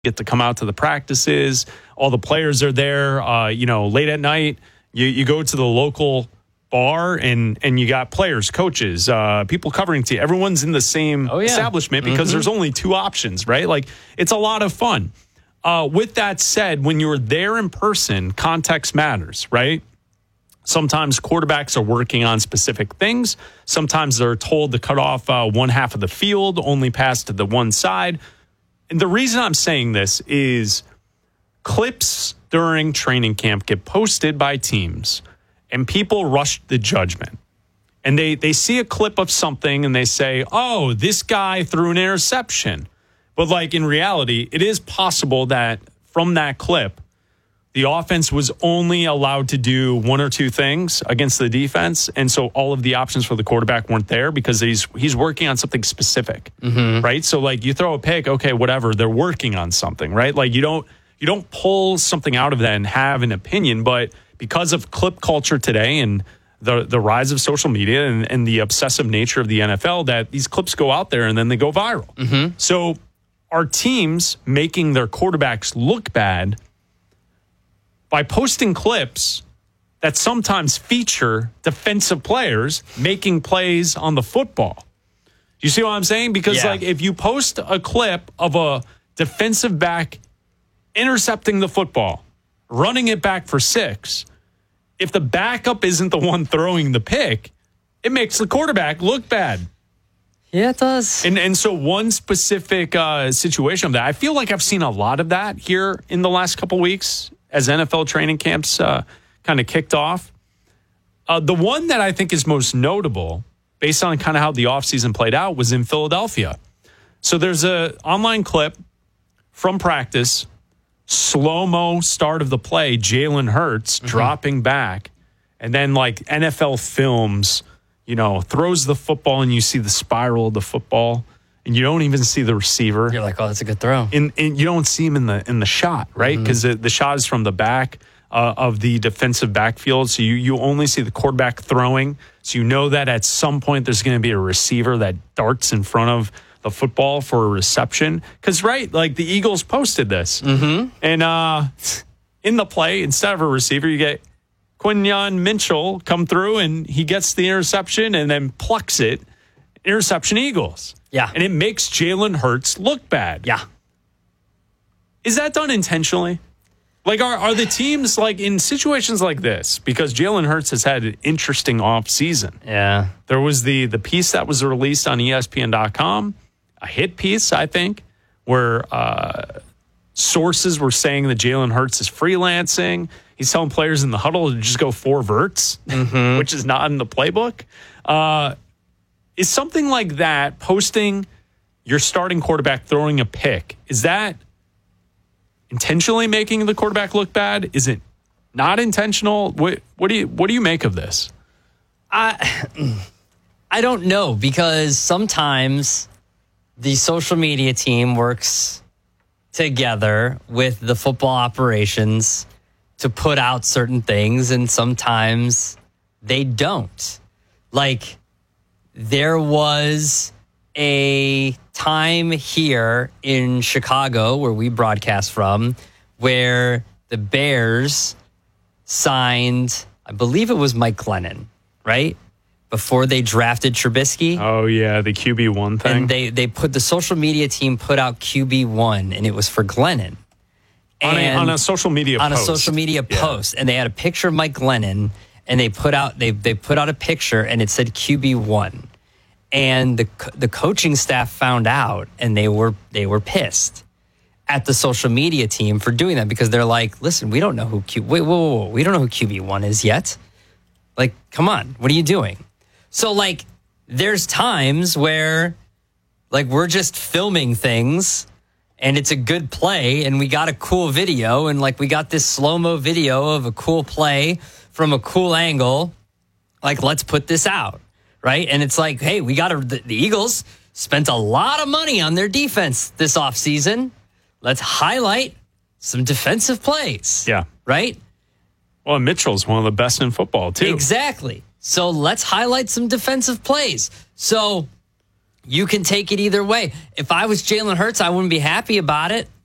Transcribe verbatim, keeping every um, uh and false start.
get to come out to the practices. All the players are there. Uh, you know, late at night, you, you go to the local bar and and you got players, coaches, uh, people covering to you. Everyone's in the same oh, yeah. establishment because mm-hmm. there's only two options, right? Like, it's a lot of fun. Uh, with that said, when you're there in person, context matters, right? Sometimes quarterbacks are working on specific things. Sometimes they're told to cut off uh, one half of the field, only pass to the one side. And the reason I'm saying this is clips during training camp get posted by teams and people rush the judgment. And they, they see a clip of something and they say, oh, this guy threw an interception. But like in reality, it is possible that from that clip, the offense was only allowed to do one or two things against the defense. And so all of the options for the quarterback weren't there because he's he's working on something specific, mm-hmm. right? So like you throw a pick, okay, whatever, they're working on something, right? Like you don't you don't pull something out of that and have an opinion, but because of clip culture today and the the rise of social media and, and the obsessive nature of the N F L, that these clips go out there and then they go viral. Mm-hmm. So are teams making their quarterbacks look bad by posting clips that sometimes feature defensive players making plays on the football? You see what I'm saying? Because yeah. like if you post a clip of a defensive back intercepting the football, running it back for six, if the backup isn't the one throwing the pick, it makes the quarterback look bad. Yeah, it does. And and so one specific uh, situation of that, I feel like I've seen a lot of that here in the last couple weeks as N F L training camps uh, kind of kicked off. Uh, the one that I think is most notable, based on kind of how the offseason played out, was in Philadelphia. So there's a online clip from practice, slow-mo start of the play, Jalen Hurts mm-hmm. dropping back, and then like N F L films, you know, throws the football and you see the spiral of the football. And you don't even see the receiver. You're like, oh, that's a good throw. And, and you don't see him in the in the shot, right? Because mm-hmm. the, the shot is from the back uh, of the defensive backfield. So you, you only see the quarterback throwing. So you know that at some point there's going to be a receiver that darts in front of the football for a reception. Because, right, like the Eagles posted this. Mm-hmm. And uh, in the play, instead of a receiver, you get Quinyon Mitchell come through and he gets the interception and then plucks it. Interception, Eagles. Yeah. And it makes Jalen Hurts look bad. Yeah. Is that done intentionally? Like, are, are the teams, like, in situations like this, because Jalen Hurts has had an interesting offseason. Yeah. There was the the piece that was released on E S P N dot com, a hit piece, I think, where uh, sources were saying that Jalen Hurts is freelancing. He's telling players in the huddle to just go four verts, mm-hmm. which is not in the playbook. Uh Is something like that, posting your starting quarterback throwing a pick, is that intentionally making the quarterback look bad? Is it not intentional? What, what do you what do you make of this? I I don't know, because sometimes the social media team works together with the football operations to put out certain things, and sometimes they don't. Like, there was a time here in Chicago where we broadcast from where the Bears signed, I believe it was Mike Glennon, right? Before they drafted Trubisky. Oh, yeah, the Q B one thing. And they, they put, the social media team put out Q B one, and it was for Glennon. On a, on a social media on post. On a social media yeah. post. And they had a picture of Mike Glennon, and they put out they they put out a picture, and it said Q B one. And the the coaching staff found out, and they were they were pissed at the social media team for doing that, because they're like, listen, we don't know who Q wait, whoa, whoa, whoa, we don't know who Q B one is yet. Like, come on, what are you doing? So like, there's times where like we're just filming things and it's a good play and we got a cool video, and like we got this slow-mo video of a cool play from a cool angle. Like, let's put this out. Right. And it's like, hey, we got to, the, the Eagles spent a lot of money on their defense this offseason. Let's highlight some defensive plays. Yeah. Right. Well, Mitchell's one of the best in football, too. Exactly. So let's highlight some defensive plays. So you can take it either way. If I was Jalen Hurts, I wouldn't be happy about it.